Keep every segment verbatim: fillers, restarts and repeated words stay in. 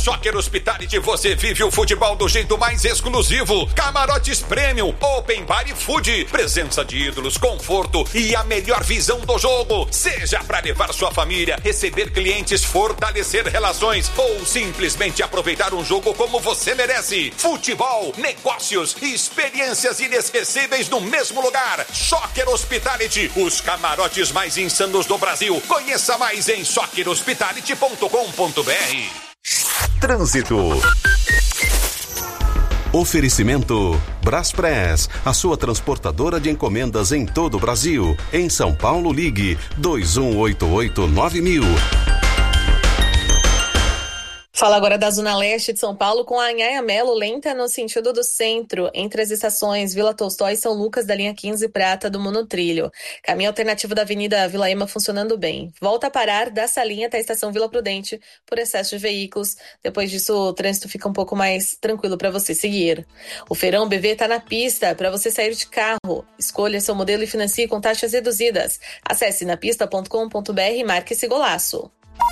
Soccer Hospitality você vive o futebol do jeito mais exclusivo. Camarotes Premium, Open Bar e Food. Presença de ídolos, conforto e a melhor visão do jogo. Seja para levar sua família, receber clientes, fortalecer relações ou simplesmente aproveitar um jogo como você merece. Futebol, negócios e experiências inesquecíveis no mesmo lugar. Soccer Hospitality, os camarotes mais insanos do Brasil. Conheça mais em soccer hospitality ponto com ponto b r. Trânsito. Oferecimento Braspress, a sua transportadora de encomendas em todo o Brasil. Em São Paulo, ligue dois um oito oito nove mil. Fala agora da Zona Leste de São Paulo com a Anhaia Melo, lenta no sentido do centro, entre as estações Vila Tolstói e São Lucas da linha quinze Prata do Monotrilho. Caminho alternativo da Avenida Vila Ema funcionando bem. Volta a parar dessa linha até a estação Vila Prudente por excesso de veículos. Depois disso, o trânsito fica um pouco mais tranquilo para você seguir. O Feirão B V está na pista para você sair de carro. Escolha seu modelo e financie com taxas reduzidas. Acesse napista ponto com ponto b r e marque esse golaço.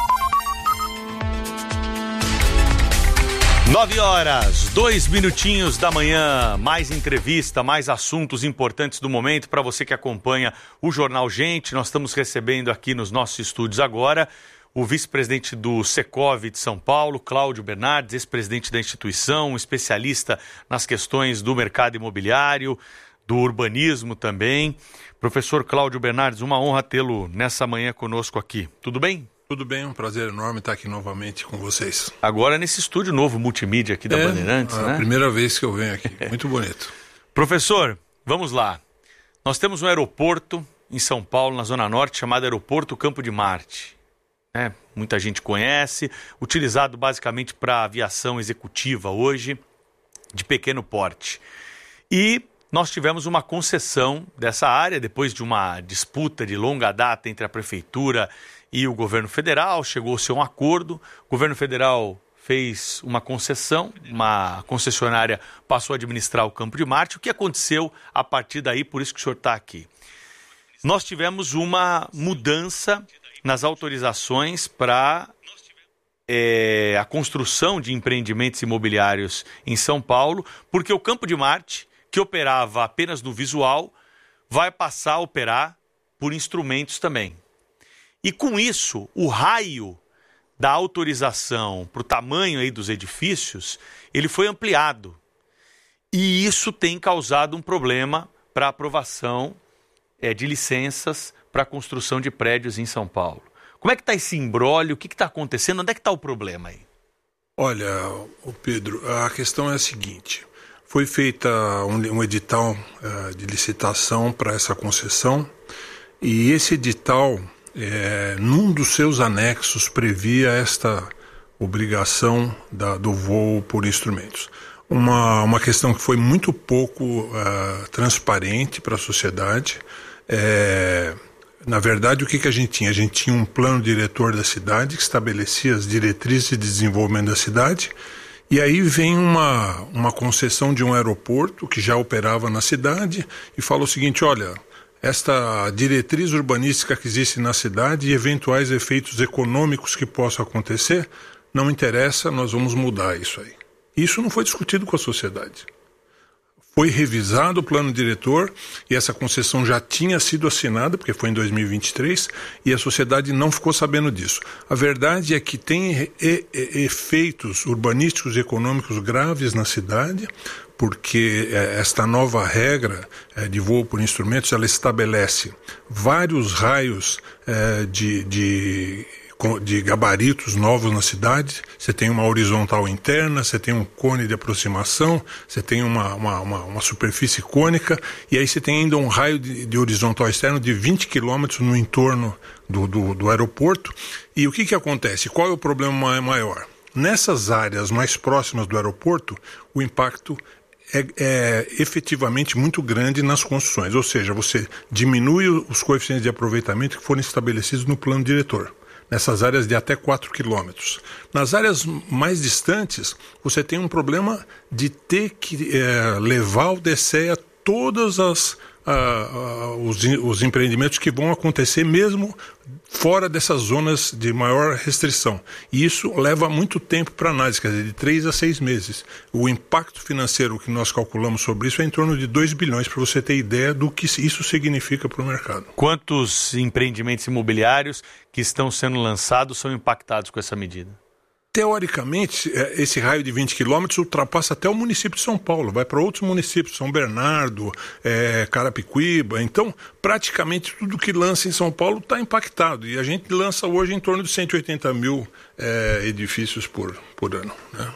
Nove horas, dois minutinhos da manhã, mais entrevista, mais assuntos importantes do momento para você que acompanha o Jornal Gente. Nós estamos recebendo aqui nos nossos estúdios agora o vice-presidente do Secov de São Paulo, Cláudio Bernardes, ex-presidente da instituição, especialista nas questões do mercado imobiliário, do urbanismo também. Professor Cláudio Bernardes, uma honra tê-lo nessa manhã conosco aqui. Tudo bem? Tudo bem, um prazer enorme estar aqui novamente com vocês. Agora nesse estúdio novo multimídia aqui da é, Bandeirantes, a né? É a primeira vez que eu venho aqui, muito bonito. Professor, vamos lá. Nós temos um aeroporto em São Paulo, na Zona Norte, chamado Aeroporto Campo de Marte. É, muita gente conhece, utilizado basicamente para aviação executiva hoje, de pequeno porte. E nós tivemos uma concessão dessa área, depois de uma disputa de longa data entre a Prefeitura e o governo federal, chegou-se a um acordo, o governo federal fez uma concessão, uma concessionária passou a administrar o Campo de Marte. O que aconteceu a partir daí, por isso que o senhor está aqui? Nós tivemos uma mudança nas autorizações para é, a construção de empreendimentos imobiliários em São Paulo, porque o Campo de Marte, que operava apenas no visual, vai passar a operar por instrumentos também. E com isso, o raio da autorização para o tamanho aí dos edifícios, ele foi ampliado. E isso tem causado um problema para a aprovação é, de licenças para a construção de prédios em São Paulo. Como é que está esse imbróglio? O que está acontecendo? Onde é que está o problema aí? Olha, Pedro, a questão é a seguinte. Foi feita um, um edital uh, de licitação para essa concessão e esse edital... É, num dos seus anexos previa esta obrigação da, do voo por instrumentos. Uma, uma questão que foi muito pouco uh, transparente para a sociedade. É, na verdade, o que, que a gente tinha? A gente tinha um plano diretor da cidade que estabelecia as diretrizes de desenvolvimento da cidade, e aí vem uma, uma concessão de um aeroporto que já operava na cidade e fala o seguinte, olha... esta diretriz urbanística que existe na cidade e eventuais efeitos econômicos que possam acontecer, não interessa, nós vamos mudar isso aí. Isso não foi discutido com a sociedade. Foi revisado o plano diretor e essa concessão já tinha sido assinada, porque foi em dois mil e vinte e três, e a sociedade não ficou sabendo disso. A verdade é que tem e- e- efeitos urbanísticos e econômicos graves na cidade, porque esta nova regra de voo por instrumentos, ela estabelece vários raios de, de, de gabaritos novos na cidade. Você tem uma horizontal interna, você tem um cone de aproximação, você tem uma, uma, uma, uma superfície cônica, e aí você tem ainda um raio de, de horizontal externo de vinte quilômetros no entorno do, do, do aeroporto. E o que, que acontece? Qual é o problema maior? Nessas áreas mais próximas do aeroporto, o impacto É, é efetivamente muito grande nas construções, ou seja, você diminui os coeficientes de aproveitamento que foram estabelecidos no plano diretor, nessas áreas de até quatro quilômetros. Nas áreas mais distantes, você tem um problema de ter que é, levar ao D C E A todas as ah, ah, os, os empreendimentos que vão acontecer mesmo fora dessas zonas de maior restrição. E isso leva muito tempo para análise, quer dizer, de três a seis meses. O impacto financeiro que nós calculamos sobre isso é em torno de dois bilhões, para você ter ideia do que isso significa para o mercado. Quantos empreendimentos imobiliários que estão sendo lançados são impactados com essa medida? Teoricamente, esse raio de vinte quilômetros ultrapassa até o município de São Paulo, vai para outros municípios, São Bernardo, é, Carapicuíba. Então, praticamente tudo que lança em São Paulo está impactado. E a gente lança hoje em torno de cento e oitenta mil é, edifícios por, por ano, né?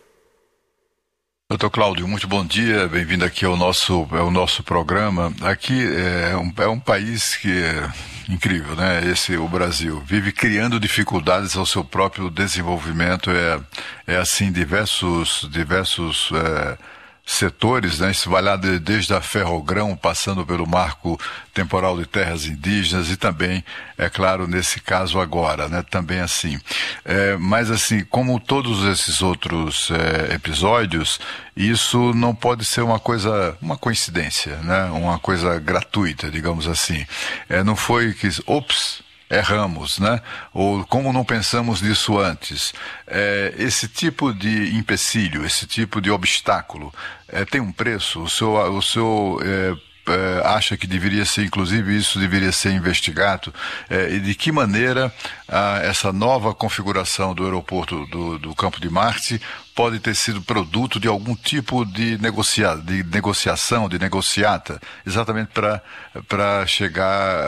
Doutor Cláudio, muito bom dia, bem-vindo aqui ao nosso, ao nosso programa. Aqui é um, é um país que é incrível, né? Esse, o Brasil, vive criando dificuldades ao seu próprio desenvolvimento, é, é assim, diversos, diversos é, setores, né? Isso vai lá de, desde a ferrogrão, passando pelo marco temporal de terras indígenas e também, é claro, nesse caso agora, né? Também assim. É, mas assim, como todos esses outros é, episódios, isso não pode ser uma coisa, uma coincidência, né? Uma coisa gratuita, digamos assim. É, não foi que, ops, erramos, né? Ou como não pensamos nisso antes. É, esse tipo de empecilho, esse tipo de obstáculo, é, tem um preço? O seu, o seu é, é, acha que deveria ser, inclusive, isso deveria ser investigado? É, e de que maneira a, essa nova configuração do aeroporto do, do Campo de Marte pode ter sido produto de algum tipo de, negocia, de negociação, de negociata, exatamente para para chegar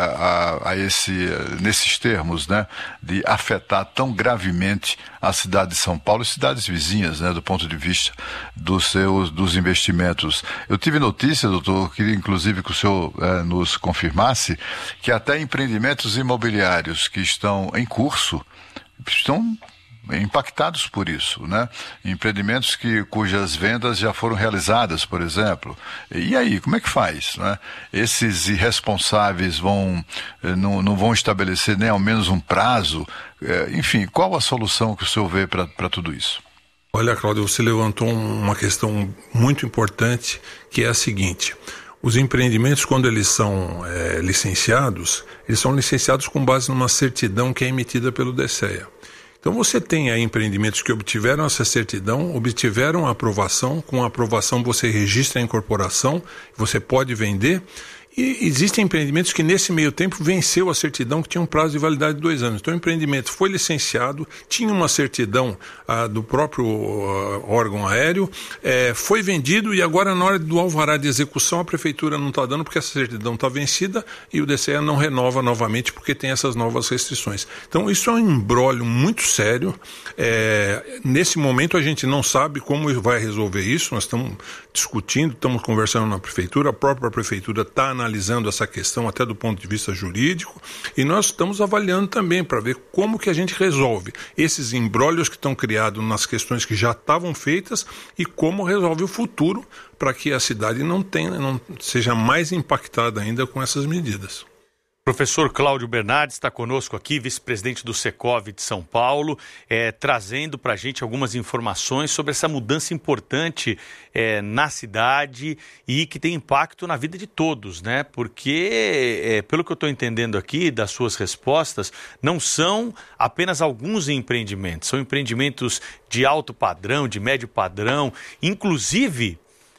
a, a esse, nesses termos, né, de afetar tão gravemente a cidade de São Paulo e cidades vizinhas, né, do ponto de vista dos seus dos investimentos. Eu tive notícia, doutor, queria inclusive que o senhor eh, nos confirmasse, que até empreendimentos imobiliários que estão em curso estão impactados por isso, né? Empreendimentos que, cujas vendas já foram realizadas, por exemplo. E aí, como é que faz, né? Esses irresponsáveis vão, não, não vão estabelecer nem ao menos um prazo? Enfim, qual a solução que o senhor vê para tudo isso? Olha, Cláudio, você levantou uma questão muito importante, que é a seguinte: os empreendimentos, quando eles são é, licenciados, eles são licenciados com base numa certidão que é emitida pelo DECEA. Então você tem aí empreendimentos que obtiveram essa certidão, obtiveram a aprovação, com a aprovação você registra a incorporação, você pode vender. E existem empreendimentos que nesse meio tempo venceu a certidão, que tinha um prazo de validade de dois anos. Então o empreendimento foi licenciado, tinha uma certidão ah, do próprio ah, órgão aéreo, eh, foi vendido e agora na hora do alvará de execução a prefeitura não está dando porque essa certidão está vencida e o DECEA não renova novamente porque tem essas novas restrições. Então isso é um imbróglio muito sério. Eh, nesse momento a gente não sabe como vai resolver isso, nós estamos discutindo, estamos conversando na prefeitura, a própria prefeitura está analisando essa questão até do ponto de vista jurídico e nós estamos avaliando também para ver como que a gente resolve esses imbróglios que estão criados nas questões que já estavam feitas e como resolve o futuro para que a cidade não tenha, não seja mais impactada ainda com essas medidas. Professor Cláudio Bernardes está conosco aqui, vice-presidente do Secov de São Paulo, é, trazendo para a gente algumas informações sobre essa mudança importante é, na cidade e que tem impacto na vida de todos, né? Porque, é, pelo que eu estou entendendo aqui das suas respostas, não são apenas alguns empreendimentos, são empreendimentos de alto padrão, de médio padrão, inclusive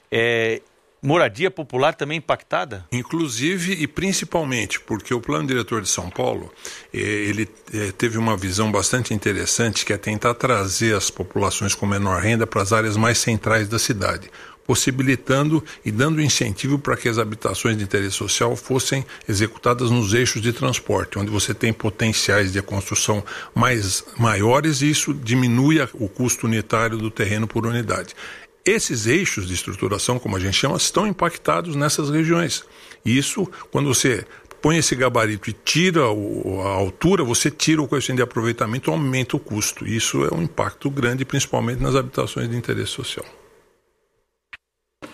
é, moradia popular também impactada? Inclusive e principalmente porque o Plano Diretor de São Paulo, ele teve uma visão bastante interessante, que é tentar trazer as populações com menor renda para as áreas mais centrais da cidade, possibilitando e dando incentivo para que as habitações de interesse social fossem executadas nos eixos de transporte, onde você tem potenciais de construção mais maiores e isso diminui o custo unitário do terreno por unidade. Esses eixos de estruturação, como a gente chama, estão impactados nessas regiões. E isso, quando você põe esse gabarito e tira o, a altura, você tira o coeficiente de aproveitamento, aumenta o custo. E isso é um impacto grande, principalmente nas habitações de interesse social.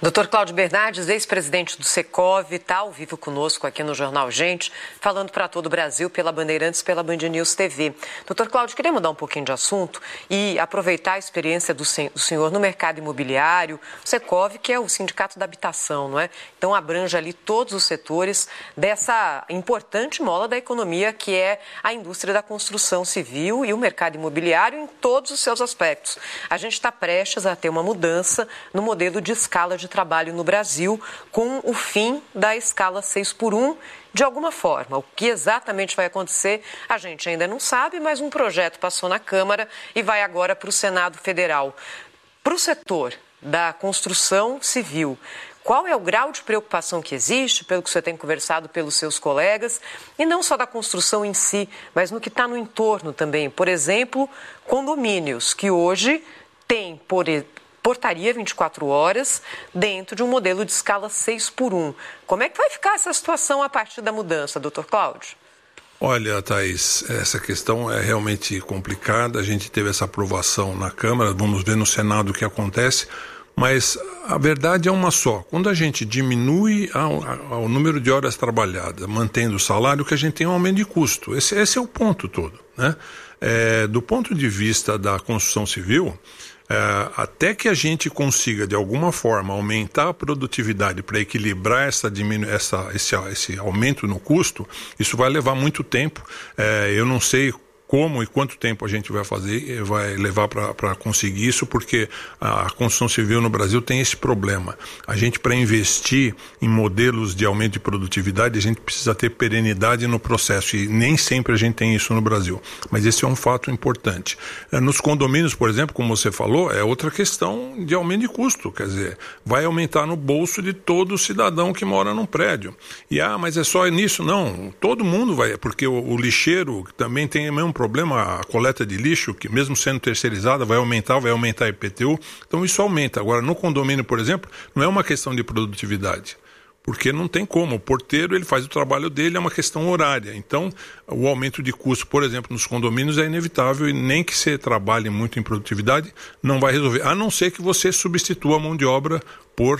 doutor Cláudio Bernardes, ex-presidente do Secov, está ao vivo conosco aqui no Jornal Gente, falando para todo o Brasil pela Bandeirantes, pela Band News T V. doutor Cláudio, queria mudar um pouquinho de assunto e aproveitar a experiência do senhor no mercado imobiliário. O Secov, que é o sindicato da habitação, não é? Então abrange ali todos os setores dessa importante mola da economia que é a indústria da construção civil e o mercado imobiliário em todos os seus aspectos. A gente está prestes a ter uma mudança no modelo de escala de trabalho no Brasil, com o fim da escala seis por um, de alguma forma. O que exatamente vai acontecer, a gente ainda não sabe, mas um projeto passou na Câmara e vai agora para o Senado Federal. Para o setor da construção civil, qual é o grau de preocupação que existe, pelo que você tem conversado pelos seus colegas, e não só da construção em si, mas no que está no entorno também? Por exemplo, condomínios, que hoje têm, por portaria vinte e quatro horas dentro de um modelo de escala seis por um. Como é que vai ficar essa situação a partir da mudança, doutor Cláudio? Olha, Thaís, essa questão é realmente complicada. A gente teve essa aprovação na Câmara, vamos ver no Senado o que acontece, mas a verdade é uma só. Quando a gente diminui o número de horas trabalhadas, mantendo o salário, que a gente tem um aumento de custo. Esse, esse é o ponto todo, né? É, do ponto de vista da construção civil, É, até que a gente consiga, de alguma forma, aumentar a produtividade para equilibrar essa, diminu- essa, esse, esse aumento no custo, isso vai levar muito tempo. É, eu não sei como e quanto tempo a gente vai fazer, vai levar para conseguir isso, porque a construção civil no Brasil tem esse problema. A gente, para investir em modelos de aumento de produtividade, a gente precisa ter perenidade no processo, e nem sempre a gente tem isso no Brasil. Mas esse é um fato importante. Nos condomínios, por exemplo, como você falou, é outra questão de aumento de custo, quer dizer, vai aumentar no bolso de todo cidadão que mora num prédio. E, ah, mas é só nisso? Não, todo mundo vai, porque o, o lixeiro também tem o mesmo problema. problema, a coleta de lixo, que mesmo sendo terceirizada, vai aumentar, vai aumentar a I P T U, então isso aumenta. Agora, no condomínio, por exemplo, não é uma questão de produtividade, porque não tem como, o porteiro ele faz o trabalho dele, é uma questão horária, então o aumento de custo, por exemplo, nos condomínios é inevitável, e nem que você trabalhe muito em produtividade, não vai resolver, a não ser que você substitua a mão de obra por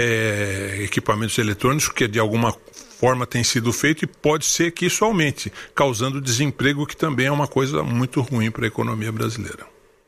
é, equipamentos eletrônicos, que de alguma forma tem sido feito, e pode ser que isso aumente, causando desemprego, que também é uma coisa muito ruim para a economia brasileira.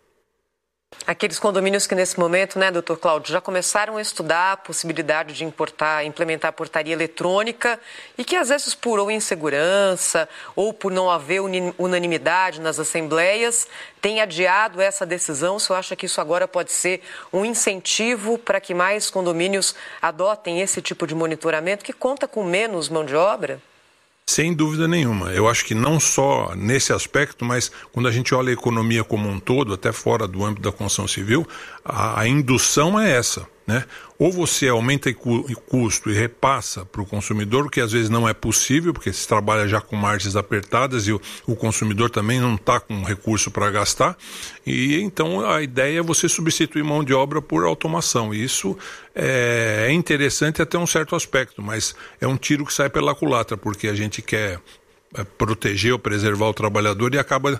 Aqueles condomínios que nesse momento, né, doutor Cláudio, já começaram a estudar a possibilidade de importar, implementar a portaria eletrônica e que às vezes por ou insegurança ou por não haver unanimidade nas assembleias, tem adiado essa decisão. O senhor acha que isso agora pode ser um incentivo para que mais condomínios adotem esse tipo de monitoramento que conta com menos mão de obra? Sem dúvida nenhuma. Eu acho que não só nesse aspecto, mas quando a gente olha a economia como um todo, até fora do âmbito da construção civil, a, a indução é essa, né? Ou você aumenta o custo e repassa para o consumidor, o que às vezes não é possível, porque se trabalha já com margens apertadas e o, o consumidor também não está com recurso para gastar, e então a ideia é você substituir mão de obra por automação, e isso é, é interessante até um certo aspecto, mas é um tiro que sai pela culatra, porque a gente quer proteger ou preservar o trabalhador e acaba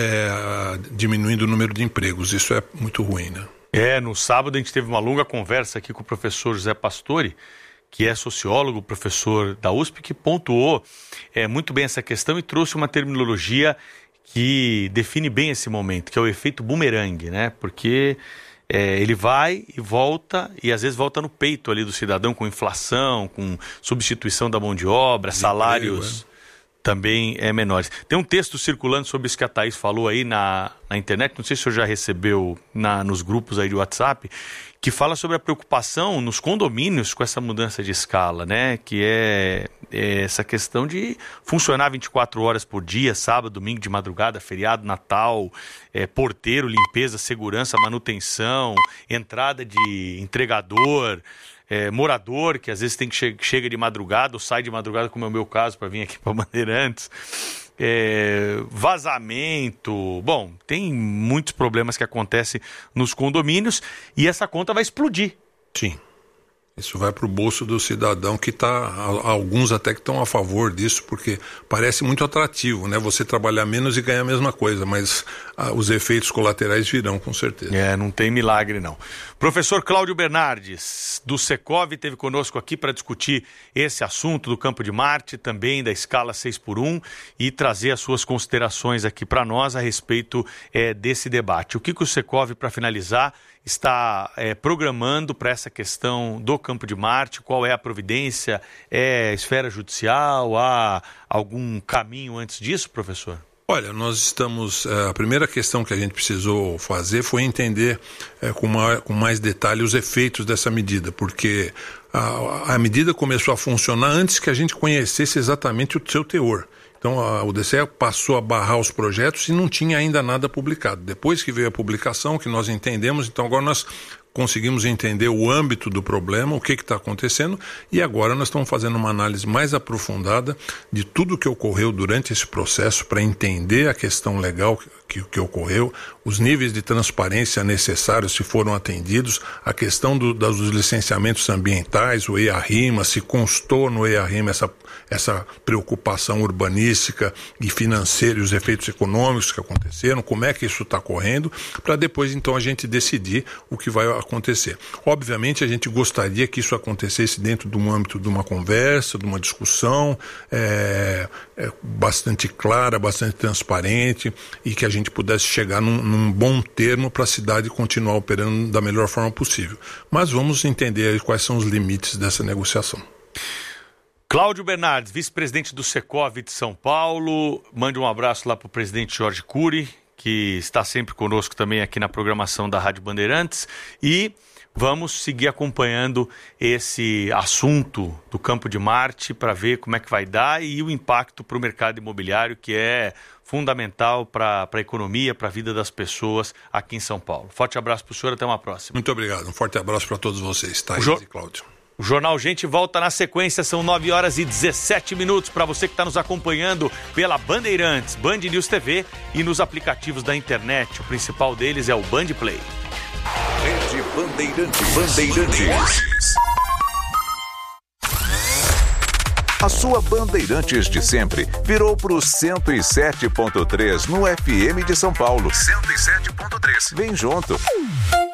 é, diminuindo o número de empregos. Isso é muito ruim, né? É, no sábado a gente teve uma longa conversa aqui com o professor José Pastore, que é sociólogo, professor da U S P, que pontuou é, muito bem essa questão e trouxe uma terminologia que define bem esse momento, que é o efeito bumerangue, né? Porque é, ele vai e volta, e às vezes volta no peito ali do cidadão, com inflação, com substituição da mão de obra, salários também é, menores. Tem um texto circulando sobre isso que a Thaís falou aí na, na internet, não sei se o senhor já recebeu na, nos grupos aí de WhatsApp, que fala sobre a preocupação nos condomínios com essa mudança de escala, né? Que é, é essa questão de funcionar vinte e quatro horas por dia, sábado, domingo, de madrugada, feriado, Natal, é, porteiro, limpeza, segurança, manutenção, entrada de entregador, É, morador, que às vezes tem que che- chega de madrugada ou sai de madrugada, como é o meu caso, para vir aqui para Bandeirantes, é, vazamento, bom, tem muitos problemas que acontecem nos condomínios e essa conta vai explodir. Sim. Isso vai para o bolso do cidadão que está, alguns até que estão a favor disso, porque parece muito atrativo, né? Você trabalhar menos e ganhar a mesma coisa, mas ah, os efeitos colaterais virão, com certeza. É, não tem milagre não. Professor Cláudio Bernardes, do Secov, esteve conosco aqui para discutir esse assunto do Campo de Marte, também da escala seis por um, e trazer as suas considerações aqui para nós a respeito é, desse debate. O que, que o Secov, para finalizar, está é, programando para essa questão do Campo de Marte? Qual é a providência? É esfera judicial? Há algum caminho antes disso, professor? Olha, nós estamos... A primeira questão que a gente precisou fazer foi entender é, com, maior, com mais detalhe os efeitos dessa medida, porque a, a medida começou a funcionar antes que a gente conhecesse exatamente o seu teor. Então, a, o D C E passou a barrar os projetos e não tinha ainda nada publicado. Depois que veio a publicação, que nós entendemos, então agora nós conseguimos entender o âmbito do problema, o que está acontecendo, e agora nós estamos fazendo uma análise mais aprofundada de tudo o que ocorreu durante esse processo para entender a questão legal que, que ocorreu, os níveis de transparência necessários se foram atendidos, a questão do, dos licenciamentos ambientais, o E A RIMA, se constou no E A RIMA essa, essa preocupação urbanística e financeira e os efeitos econômicos que aconteceram, como é que isso está correndo, para depois então a gente decidir o que vai acontecer. Obviamente a gente gostaria que isso acontecesse dentro de um âmbito de uma conversa, de uma discussão é, é, bastante clara, bastante transparente, e que a gente pudesse chegar num, num bom termo para a cidade continuar operando da melhor forma possível. Mas vamos entender aí quais são os limites dessa negociação. Cláudio Bernardes, vice-presidente do Secov de São Paulo, mande um abraço lá para o presidente Jorge Cury, que está sempre conosco também aqui na programação da Rádio Bandeirantes, e vamos seguir acompanhando esse assunto do Campo de Marte para ver como é que vai dar e o impacto para o mercado imobiliário, que é fundamental para a economia, para a vida das pessoas aqui em São Paulo. Forte abraço para o senhor, até uma próxima. Muito obrigado, um forte abraço para todos vocês, Thaís jo... e Cláudio. O Jornal Gente volta na sequência, são nove horas e dezessete minutos. Para você que está nos acompanhando pela Bandeirantes, Band News T V e nos aplicativos da internet. O principal deles é o Band Play. Rede Bandeirantes. Bandeirantes. A sua Bandeirantes de sempre virou para o cento e sete ponto três no F M de São Paulo. cento e sete ponto três. Vem junto.